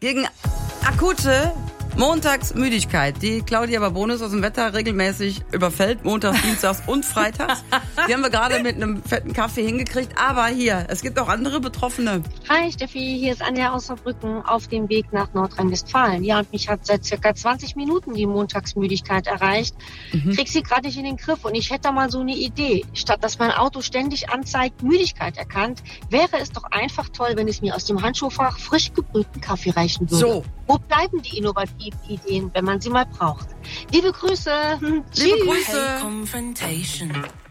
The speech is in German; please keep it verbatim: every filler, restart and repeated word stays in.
Gegen akute Montagsmüdigkeit, die Claudia Babonis aus dem Wetter regelmäßig überfällt, montags, dienstags und freitags. Die haben wir gerade mit einem fetten Kaffee hingekriegt. Aber hier, es gibt auch andere Betroffene. Hi Steffi, hier ist Anja aus Saarbrücken auf dem Weg nach Nordrhein-Westfalen. Ja, und mich hat seit circa zwanzig Minuten die Montagsmüdigkeit erreicht. Mhm. Krieg sie gerade nicht in den Griff und ich hätte da mal so eine Idee. Statt dass mein Auto ständig anzeigt, Müdigkeit erkannt, wäre es doch einfach toll, wenn es mir aus dem Handschuhfach frisch gebrühten Kaffee reichen würde. So. Wo bleiben die innovativen Ideen, wenn man sie mal braucht? Liebe Grüße. Hm, Liebe Grüße. Confrontation.